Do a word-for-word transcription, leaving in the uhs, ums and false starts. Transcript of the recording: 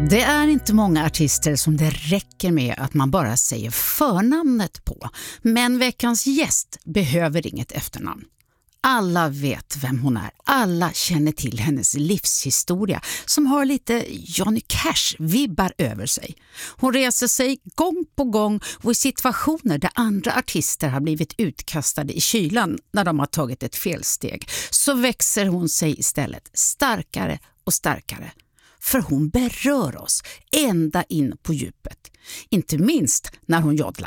Det är inte många artister som det räcker med att man bara säger förnamnet på. Men veckans gäst behöver inget efternamn. Alla vet vem hon är. Alla känner till hennes livshistoria som har lite Johnny Cash-vibbar över sig. Hon reser sig gång på gång och i situationer där andra artister har blivit utkastade i kylan när de har tagit ett felsteg så växer hon sig istället starkare och starkare. För hon berör oss ända in på djupet. Inte minst när hon jodlar.